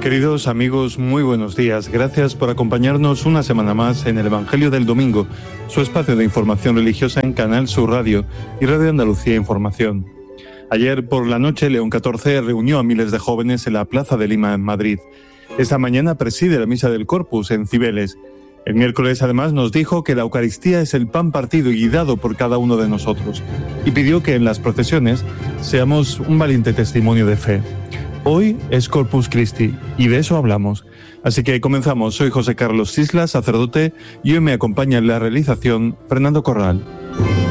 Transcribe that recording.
Queridos amigos, muy buenos días. Gracias por acompañarnos una semana más en el Evangelio del Domingo, su espacio de información religiosa en Canal Sur Radio y Radio Andalucía Información. Ayer por la noche, León XIV reunió a miles de jóvenes en la Plaza de Lima, en Madrid. Esta mañana preside la Misa del Corpus en Cibeles. El miércoles, además, nos dijo que la Eucaristía es el pan partido y dado por cada uno de nosotros, y pidió que en las procesiones seamos un valiente testimonio de fe. Hoy es Corpus Christi y de eso hablamos. Así que comenzamos. Soy José Carlos Islas, sacerdote, y hoy me acompaña en la realización Fernando Corral.